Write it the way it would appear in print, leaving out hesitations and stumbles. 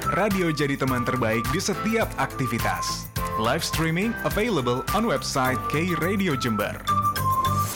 radio jadi teman terbaik di setiap aktivitas. Live streaming available on website K Radio Jember.